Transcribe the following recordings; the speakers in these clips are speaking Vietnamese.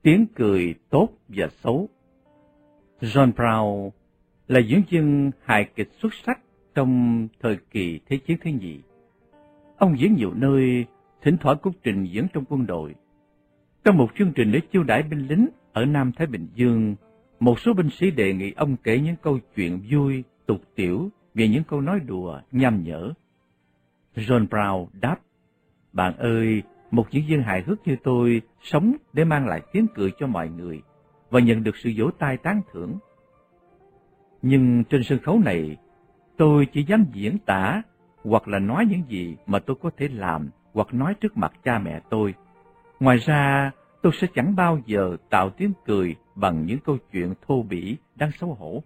Tiếng cười tốt và xấu. John Brown là diễn viên hài kịch xuất sắc trong thời kỳ Thế chiến thứ nhì. Ông diễn nhiều nơi, thỉnh thoảng cũng trình diễn trong quân đội. Trong một chương trình để chiêu đãi binh lính ở Nam Thái Bình Dương, một số binh sĩ đề nghị ông kể những câu chuyện vui, tục tĩu về những câu nói đùa, nham nhở. John Brown đáp: "Bạn ơi, một diễn viên hài hước như tôi sống để mang lại tiếng cười cho mọi người và nhận được sự vỗ tay tán thưởng. Nhưng trên sân khấu này, tôi chỉ dám diễn tả hoặc là nói những gì mà tôi có thể làm hoặc nói trước mặt cha mẹ tôi. Ngoài ra, tôi sẽ chẳng bao giờ tạo tiếng cười bằng những câu chuyện thô bỉ đáng xấu hổ."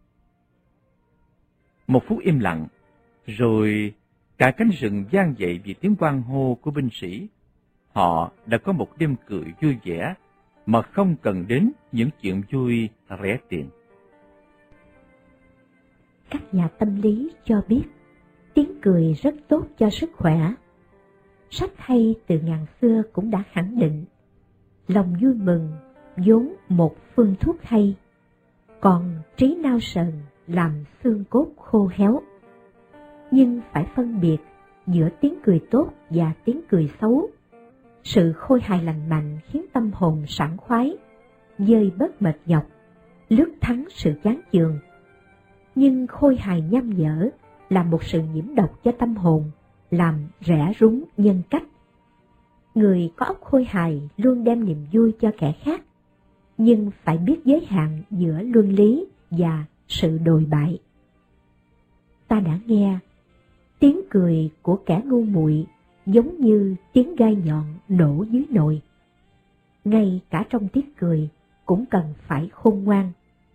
Một phút im lặng, rồi cả cánh rừng vang dậy vì tiếng hoan hô của binh sĩ. Họ đã có một đêm cười vui vẻ mà không cần đến những chuyện vui rẻ tiền. Các nhà tâm lý cho biết tiếng cười rất tốt cho sức khỏe. Sách hay từ ngàn xưa cũng đã khẳng định lòng vui mừng vốn một phương thuốc hay, còn trí nao sờn làm xương cốt khô héo. Nhưng phải phân biệt giữa tiếng cười tốt và tiếng cười xấu. Sự khôi hài lành mạnh khiến tâm hồn sảng khoái, vơi bớt mệt nhọc, lướt thắng sự chán chường. Nhưng khôi hài nham nhở là một sự nhiễm độc cho tâm hồn, làm rẽ rúng nhân cách. Người có óc khôi hài luôn đem niềm vui cho kẻ khác, nhưng phải biết giới hạn giữa luân lý và sự đồi bại. Ta đã nghe, tiếng cười của kẻ ngu muội giống như tiếng gai nhọn nổ dưới nồi. Ngay cả trong tiếng cười cũng cần phải khôn ngoan.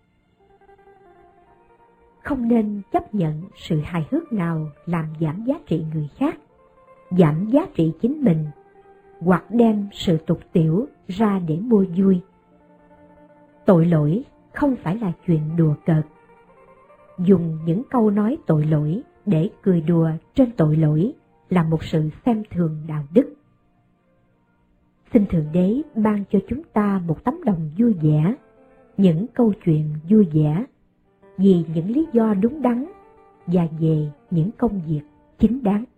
Không nên chấp nhận sự hài hước nào làm giảm giá trị người khác, giảm giá trị chính mình, hoặc đem sự tục tĩu ra để mua vui. Tội lỗi không phải là chuyện đùa cợt. Dùng những câu nói tội lỗi để cười đùa trên tội lỗi là một sự xem thường đạo đức. Xin Thượng Đế ban cho chúng ta một tấm lòng vui vẻ, những câu chuyện vui vẻ, vì những lý do đúng đắn và về những công việc chính đáng.